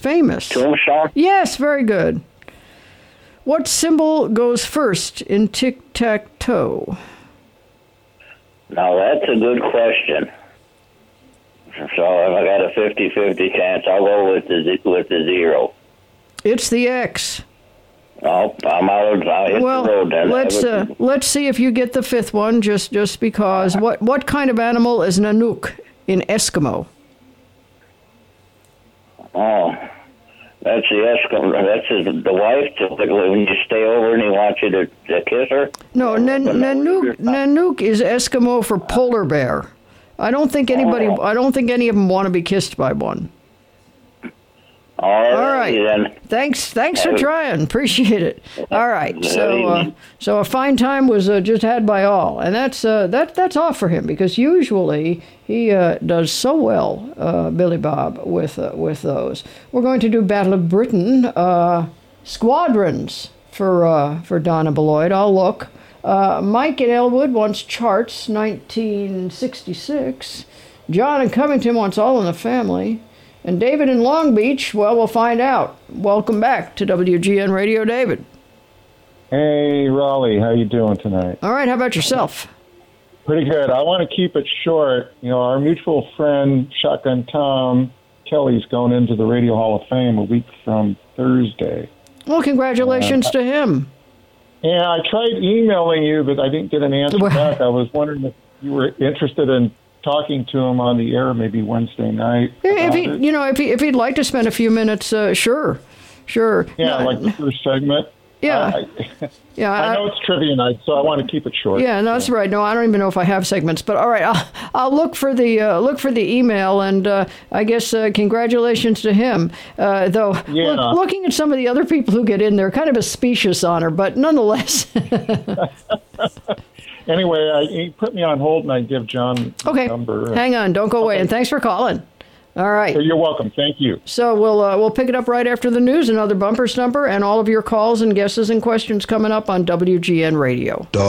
famous. Tombstone? Yes, very good. What symbol goes first in tic-tac-toe? Now, that's a good question. So if I got a 50-50 chance, I'll go with the 0. It's the X. Oh, I'm out. I'll hit the road then. Let's see if you get the fifth one, just because. What kind of animal is Nanook in Eskimo? Oh, that's the Eskimo. That's the wife. When you stay over and he wants you to kiss her. No, Nanook is Eskimo for polar bear. I don't think any of them want to be kissed by one. All right. Then. Thanks for trying. Appreciate it. All right. So a fine time was just had by all, and that's off for him because usually he does so well, Billy Bob, with those. We're going to do Battle of Britain squadrons for Donna Beloit. I'll look. Mike in Elwood wants charts 1966. John in Covington wants All in the Family. And David in Long Beach, well, we'll find out. Welcome back to WGN Radio, David. Hey, Raleigh, how you doing tonight? All right, how about yourself? Pretty good. I want to keep it short. You know, our mutual friend, Shotgun Tom Kelly's going into the Radio Hall of Fame a week from Thursday. Well, congratulations to him. Yeah, I tried emailing you, but I didn't get an answer back. I was wondering if you were interested in talking to him on the air maybe Wednesday night. If he'd like to spend a few minutes, sure. Yeah, like the first segment. Yeah. I know it's trivia night, so I want to keep it short. Yeah, no, that's right. No, I don't even know if I have segments, but all right, I'll look for the email, and I guess congratulations to him. Though, looking at some of the other people who get in there, kind of a specious honor, but nonetheless. Anyway, he put me on hold, and I give John the number. Hang on, don't go away, and thanks for calling. All right. You're welcome. Thank you. So we'll pick it up right after the news, another bumper stumper, and all of your calls and guesses and questions coming up on WGN Radio.